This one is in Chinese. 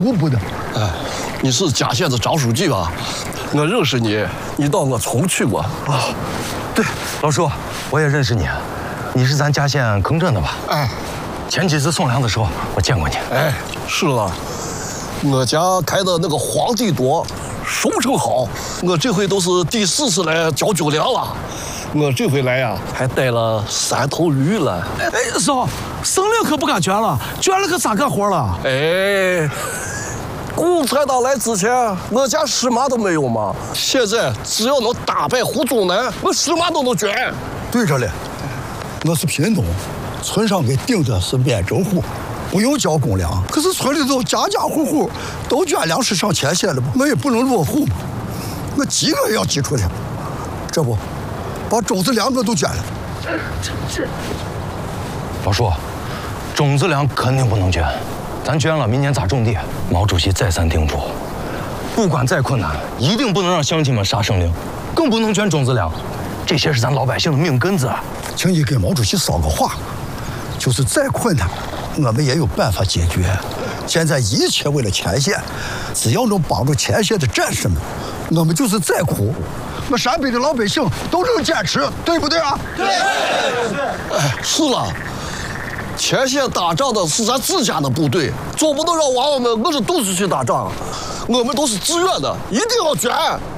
户部的。 哎，你是嘉县的张书记吧？我认识你，你到我村去过啊？ 对，老叔，我也认识你，你是咱嘉县坑镇的吧？ 哎， 前几次送粮的时候我见过你。 哎，是了，我家开的那个皇帝多，收成好。我这回都是第4次来交酒粮了。我这回来呀，还带了3头驴了。 哎，嫂，省领可不敢捐了，捐了可咋干活了？ 哎，共产党来之前，我家什么都没有嘛。现在只要能打败胡宗南，我什么都能捐。 对着嘞，我是贫农，村上给定的是免征户，不用交公粮。可是村里头家家户户都捐粮食上前线了嘛，我也不能落户嘛，我急我也要急出来。这不，把种子粮我都捐了。 老叔，种子粮肯定不能捐，咱捐了，明年咋种地？毛主席再三叮嘱，不管再困难，一定不能让乡亲们杀生灵，更不能捐种子粮，这些是咱老百姓的命根子。 请你给毛主席捎个话，就是再困难，我们也有办法解决。现在一切为了前线，只要能帮助前线的战士们，我们就是再苦，我陕北的老百姓都能坚持，对不对啊？对。 哎，是了，前线打仗的是咱自家的部队，总不能让娃娃们饿着肚子去打仗。我们都是自愿的，一定要捐。